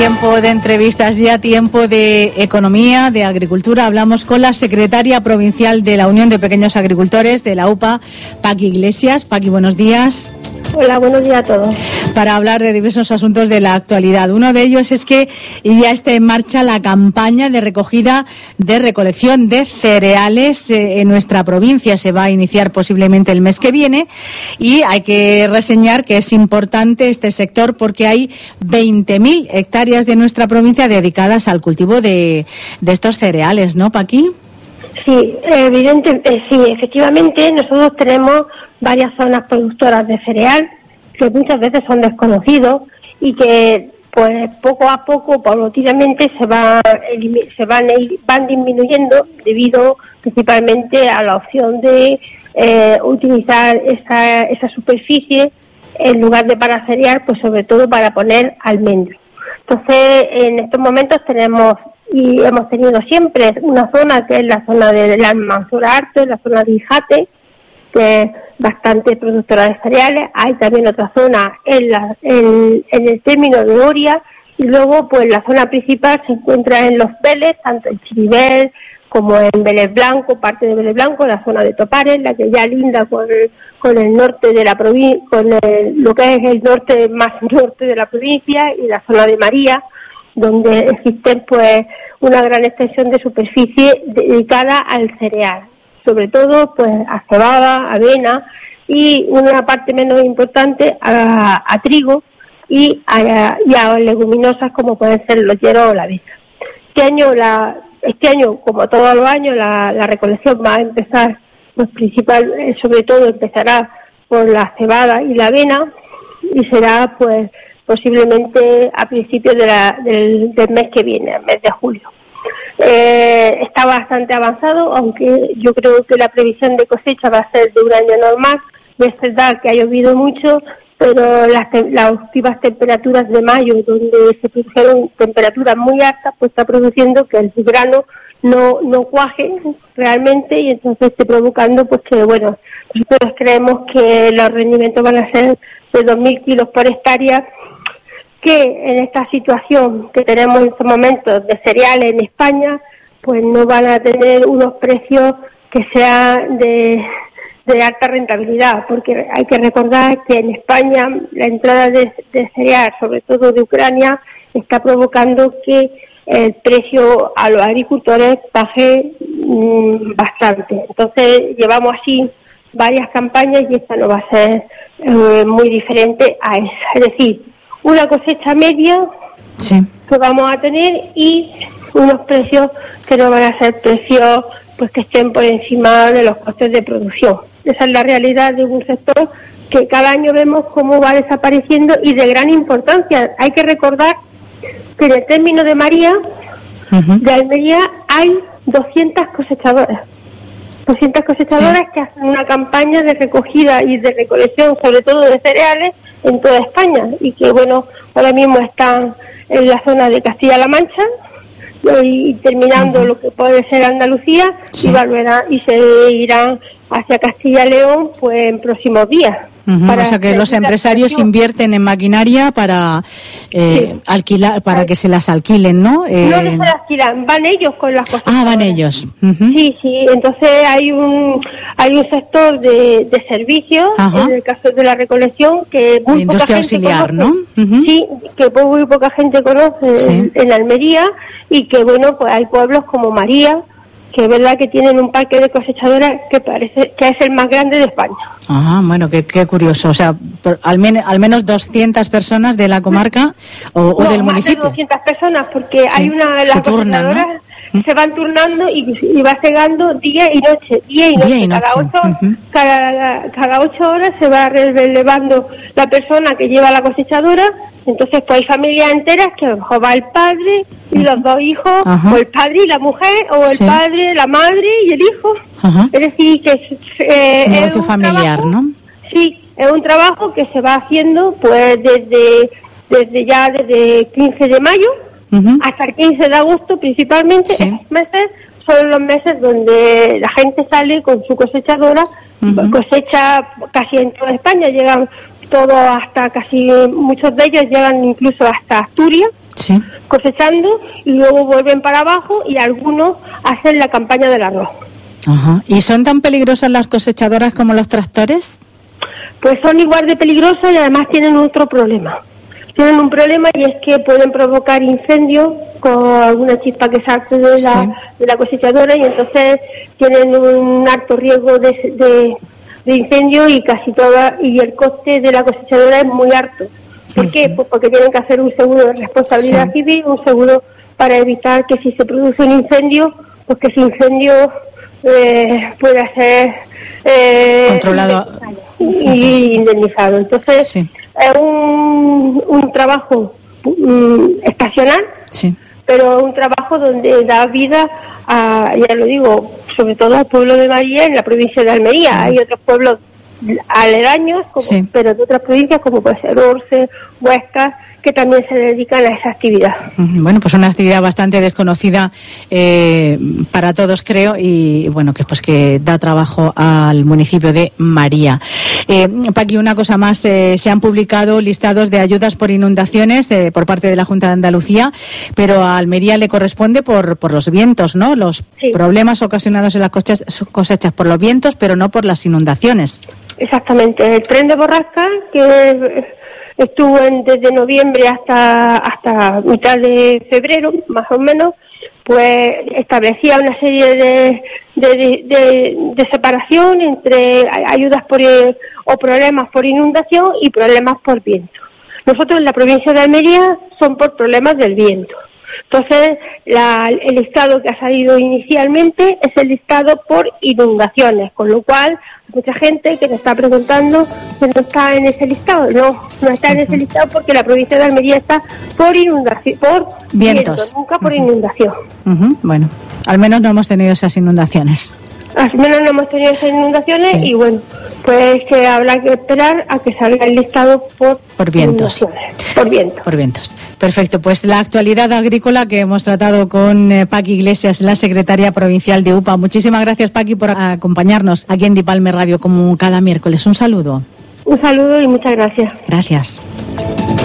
Tiempo de entrevistas ya, tiempo de economía, de agricultura. Hablamos con la secretaria provincial de la Unión de Pequeños Agricultores de la UPA, Paqui Iglesias. Paqui, buenos días. Hola, buenos días a todos. Para hablar de diversos asuntos de la actualidad. Uno de ellos es que ya está en marcha la campaña de recogida de recolección de cereales en nuestra provincia. Se va a iniciar posiblemente el mes que viene y hay que reseñar que es importante este sector porque hay 20.000 hectáreas de nuestra provincia dedicadas al cultivo de estos cereales, ¿no, Paqui? Sí, sí, efectivamente nosotros tenemos varias zonas productoras de cereal que muchas veces son desconocidos y que pues poco a poco, paulatinamente van disminuyendo debido principalmente a la opción de utilizar esa superficie en lugar de para cereal, pues sobre todo para poner almendro. Entonces, en estos momentos tenemos y hemos tenido siempre una zona que es la zona de la Almanzora Alto, la zona de Ijate, que es bastante productora de cereales. Hay también otra zona en el término de Oria, y luego pues la zona principal se encuentra en Los Vélez, tanto en Chiribel como en Vélez Blanco, parte de Vélez Blanco, la zona de Topares, la que ya linda con el norte de la provincia, lo que es el norte más norte de la provincia, y la zona de María, donde existe pues una gran extensión de superficie dedicada al cereal, sobre todo pues a cebada, avena y una parte menos importante a trigo y a leguminosas como pueden ser los hieros o la avena. Este año, como todos los años, la recolección va a empezar, pues sobre todo empezará por la cebada y la avena y será pues posiblemente a principios del mes que viene, el mes de julio. Está bastante avanzado, aunque yo creo que la previsión de cosecha va a ser de un año normal. Es verdad que ha llovido mucho, pero las últimas temperaturas de mayo, donde se produjeron temperaturas muy altas, pues está produciendo que el grano no cuaje realmente, y entonces esté provocando pues que, bueno, nosotros creemos que los rendimientos van a ser de 2.000 kilos por hectárea, que en esta situación que tenemos en estos momentos de cereales en España, pues no van a tener unos precios que sean de alta rentabilidad, porque hay que recordar que en España la entrada de cereal, sobre todo de Ucrania, está provocando que el precio a los agricultores baje bastante. Entonces llevamos así varias campañas y esta no va a ser muy diferente a esa. Es decir, una cosecha media que vamos a tener y unos precios que no van a ser precios pues que estén por encima de los costes de producción. Esa es la realidad de un sector que cada año vemos cómo va desapareciendo y de gran importancia. Hay que recordar que en el término de María, de Almería, hay 200 cosechadoras. 200 cosechadoras que hacen una campaña de recogida y de recolección, sobre todo de cereales, en toda España, y que, bueno, ahora mismo están en la zona de Castilla-La Mancha y terminando lo que puede ser Andalucía, y se irán hacia Castilla-León pues en próximos días. O sea que los empresarios invierten en maquinaria para alquilar, para que se las alquilen, ¿no? No se las alquilan, van ellos con las cosas. Ah, van ellos. Sí, entonces hay un sector de servicios, en el caso de la recolección, que muy poca gente auxiliar, conoce, ¿no? Sí, que muy poca gente conoce en Almería, y que, bueno, pues hay pueblos como María, que es verdad que tienen un parque de cosechadoras que parece que es el más grande de España. Ah, bueno, qué curioso. O sea, al menos 200 personas de la comarca o del municipio. Más de 200 personas, porque hay las cosechadoras, ¿no? Se van turnando y va segando día y noche. Cada 8 horas se va relevando la persona que lleva la cosechadora. Entonces, pues hay familias enteras que a lo mejor va el padre y los dos hijos, o el padre y la mujer, o el padre, la madre y el hijo. Es decir, que es un familiar, trabajo, ¿no? Sí, es un trabajo que se va haciendo pues desde 15 de mayo hasta el 15 de agosto principalmente. Esos meses son los meses donde la gente sale con su cosechadora, cosecha casi en toda España, llegan todos hasta muchos de ellos llegan incluso hasta Asturias, sí, cosechando, y luego vuelven para abajo y algunos hacen la campaña del arroz. Ajá. ¿Y son tan peligrosas las cosechadoras como los tractores? Pues son igual de peligrosas y además tienen otro problema. Tienen un problema y es que pueden provocar incendios con alguna chispa que salte de la cosechadora, y entonces tienen un alto riesgo de incendio, y casi toda, y el coste de la cosechadora es muy alto. ¿Por qué? Pues porque tienen que hacer un seguro de responsabilidad civil, un seguro para evitar que si se produce un incendio, pues que ese incendio pueda ser controlado y indemnizado. Entonces es un trabajo estacional, pero un trabajo donde da vida a, ya lo digo, sobre todo al pueblo de María, en la provincia de Almería. Hay otros pueblos aledaños, pero de otras provincias, como puede ser Orce, Huesca, que también se dedican a esa actividad. Bueno, pues una actividad bastante desconocida para todos, creo, y bueno, que da trabajo al municipio de María. Paqui, una cosa más, se han publicado listados de ayudas por inundaciones por parte de la Junta de Andalucía, pero a Almería le corresponde por los vientos, ¿no? Los problemas ocasionados en las cosechas por los vientos, pero no por las inundaciones. Exactamente. El tren de borrasca, que estuvo desde noviembre hasta mitad de febrero, más o menos, pues establecía una serie de separación entre ayudas o problemas por inundación y problemas por viento. Nosotros en la provincia de Almería son por problemas del viento. Entonces, el listado que ha salido inicialmente es el listado por inundaciones, con lo cual mucha gente que nos está preguntando que no está en ese listado. No está en ese listado porque la provincia de Almería está por inundación, por vientos, viento, nunca por inundación. Bueno, al menos no hemos tenido esas inundaciones. Al menos no hemos tenido esas inundaciones y bueno, pues habrá que esperar a que salga el listado por vientos. Por vientos. Perfecto, pues la actualidad agrícola que hemos tratado con Paqui Iglesias, la secretaria provincial de UPA. Muchísimas gracias, Paqui, por acompañarnos aquí en Dipalme Radio como cada miércoles. Un saludo. Un saludo y muchas gracias. Gracias.